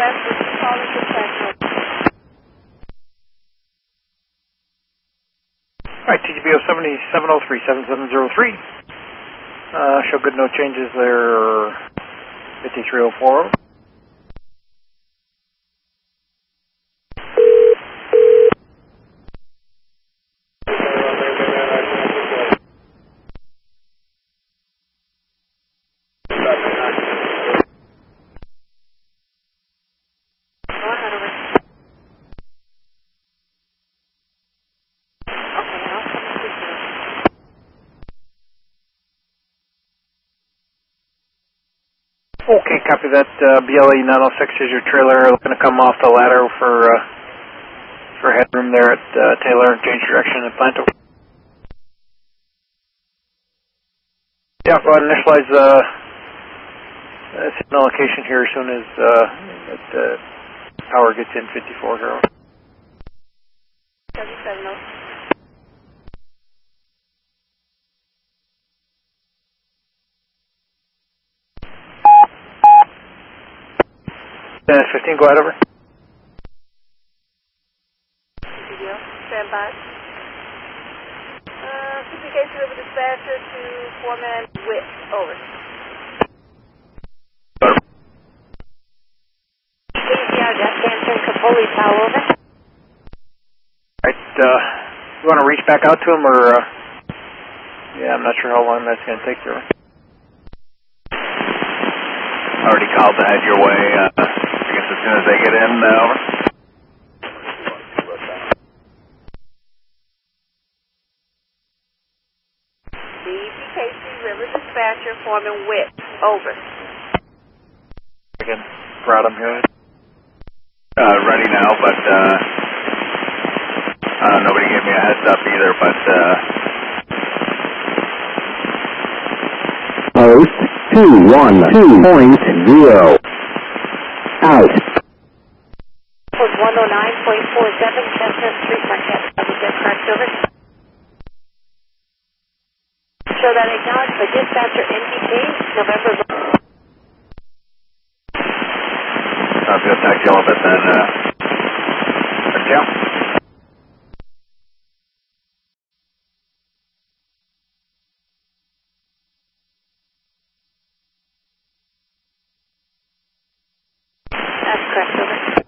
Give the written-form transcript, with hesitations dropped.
West, would you call in dispatch? Alright, TGBO 7703-7703. Show good, no changes there. 53040. Okay, copy that. BLE 906 is your trailer. Looking to come off the ladder for headroom there at Taylor and change direction at Planto. Yeah, go ahead and initialize signal location here as soon as power gets in 54 here. 770. 15, go ahead, over. Stand by. CPK River Dispatcher to Foreman Witt, over. Jack Hampton, Capoli, Powell, over. Alright, you want to reach back out to him, or, yeah, I'm not sure how long that's going to take there. Already called to head your way, I guess as soon as they get in, over. CPKC River Dispatcher, Foreman Witt, over. Again, brought him here. Ready now, but nobody gave me a heads up either, but Post 212.0 out. Post 109.47, Chestnut Street, Marquette, correct, over. Show that acknowledged by dispatcher NBT, November. I'll be able to talk to you a little bit then, thank you. That's correct, over.